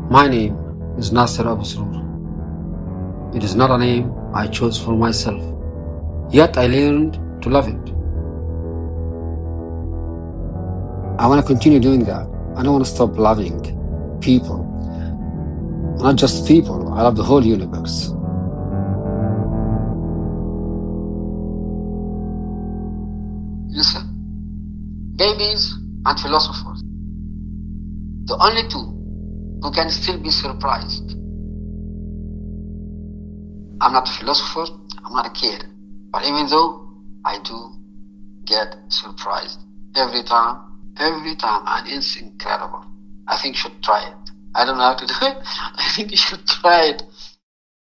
My name is Nasser Abu Surur. It is not a name I chose for myself, yet I learned to love it. I want to continue doing that. I don't want to stop loving people. Not just people, I love the whole universe. Listen, babies and philosophers, the only two who can still be surprised. I'm not a philosopher, I'm not a kid, but even though I do get surprised every time, and it's incredible. I think you should try it. I don't know how to do it. I think you should try it.